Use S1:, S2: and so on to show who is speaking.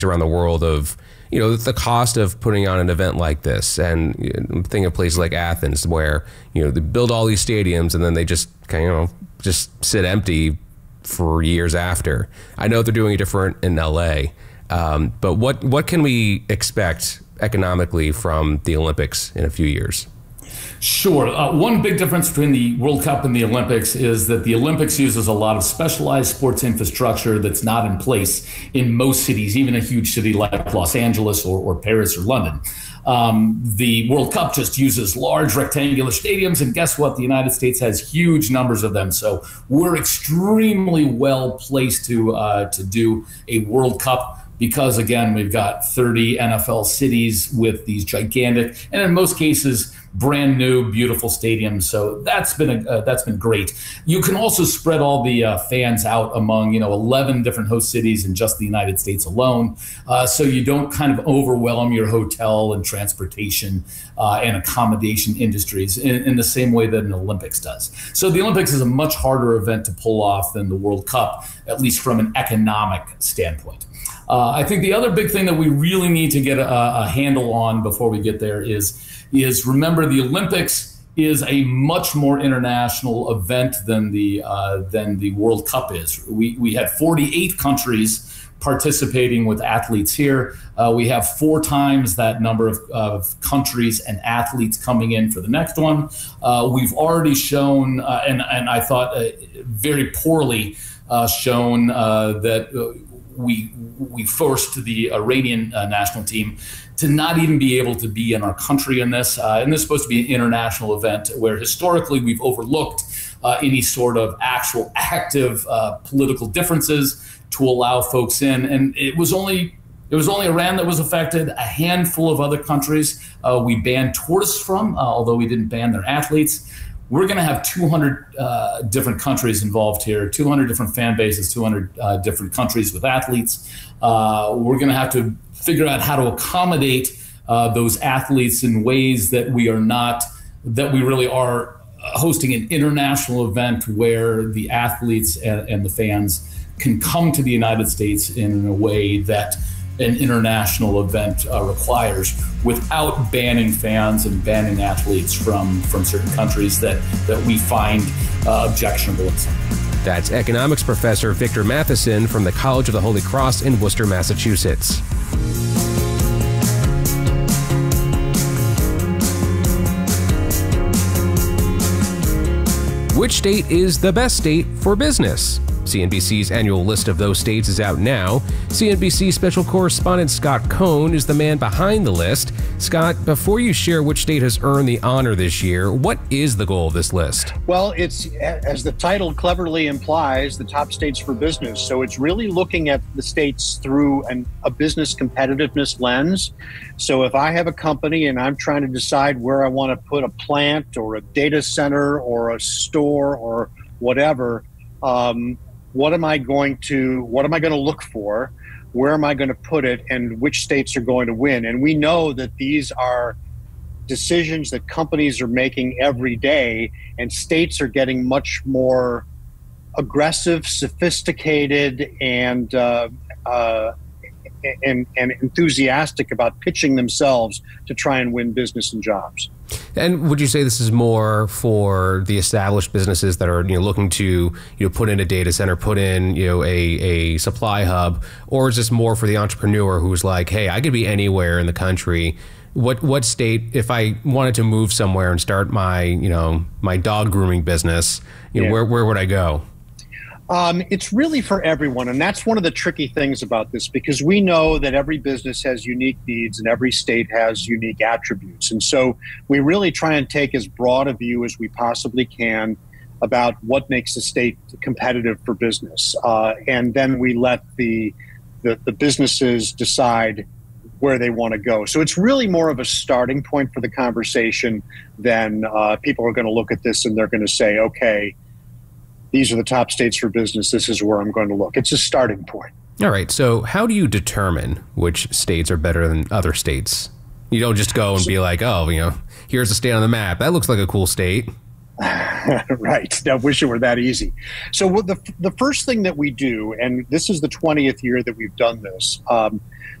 S1: around the world of, the cost of putting on an event like this. And think of places like Athens where, they build all these stadiums and then they just kind of, just sit empty for years after. I know they're doing it different in LA, but what can we expect economically from the Olympics in a few years?
S2: Sure. One big difference between the World Cup and the Olympics is that the Olympics uses a lot of specialized sports infrastructure that's not in place in most cities, even a huge city like Los Angeles or Paris or London. The World Cup just uses large rectangular stadiums, and guess what? The United States has huge numbers of them. So we're extremely well placed to do a World Cup because, again, we've got 30 NFL cities with these gigantic, and in most cases, brand new, beautiful stadiums. So that's been great. You can also spread all the fans out among 11 different host cities in just the United States alone, so you don't kind of overwhelm your hotel and transportation and accommodation industries in the same way that an Olympics does. So the Olympics is a much harder event to pull off than the World Cup, at least from an economic standpoint. I think the other big thing that we really need to get a handle on before we get there is remember the Olympics is a much more international event than the World Cup is. We had 48 countries participating with athletes here. We have 4 times that number of countries and athletes coming in for the next one. We've already shown, and I thought very poorly shown that we forced the Iranian national team to not even be able to be in our country in this. And this is supposed to be an international event where historically we've overlooked any sort of actual active political differences to allow folks in. And it was only Iran that was affected. A handful of other countries we banned tourists from, although we didn't ban their athletes. We're going to have 200 different countries involved here, 200 different fan bases, 200 different countries with athletes. We're going to have to figure out how to accommodate those athletes in ways that we really are hosting an international event where the athletes and the fans can come to the United States in a way that an international event requires, without banning fans and banning athletes from certain countries that we find objectionable in some.
S1: That's economics professor Victor Matheson from the College of the Holy Cross in Worcester, Massachusetts. Which state is the best state for business? CNBC's annual list of those states is out now. CNBC special correspondent Scott Cohn is the man behind the list. Scott, before you share which state has earned the honor this year, what is the goal of this list?
S3: Well, it's, as the title cleverly implies, the top states for business. So it's really looking at the states through a business competitiveness lens. So if I have a company and I'm trying to decide where I want to put a plant or a data center or a store or whatever, what am I going to look for? Where am I going to put it? And which states are going to win? And we know that these are decisions that companies are making every day, and states are getting much more aggressive, sophisticated, and enthusiastic about pitching themselves to try and win business and jobs.
S1: And would you say this is more for the established businesses that are looking to put in a data center, put in a supply hub, or is this more for the entrepreneur who's like, hey, I could be anywhere in the country? What state, if I wanted to move somewhere and start my my dog grooming business, where would I go?
S3: It's really for everyone, and that's one of the tricky things about this, because we know that every business has unique needs and every state has unique attributes. And so we really try and take as broad a view as we possibly can about what makes a state competitive for business. And then we let the businesses decide where they want to go. So it's really more of a starting point for the conversation than people are going to look at this and they're going to say, okay, these are the top states for business. This is where I'm going to look. It's a starting point.
S1: All right. So how do you determine which states are better than other states? You don't just go and be like, oh, here's a state on the map. That looks like a cool state.
S3: Right. I wish it were that easy. So the first thing that we do, and this is the 20th year that we've done this,